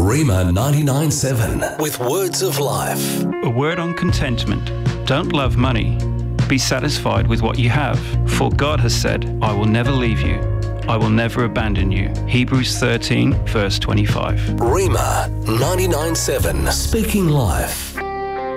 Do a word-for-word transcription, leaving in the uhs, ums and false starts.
Rhema ninety-nine seven with words of life. A word on contentment. Don't love money. Be satisfied with what you have. For God has said, I will never leave you. I will never abandon you. Hebrews thirteen, verse twenty-five. Rhema ninety-nine seven, speaking life.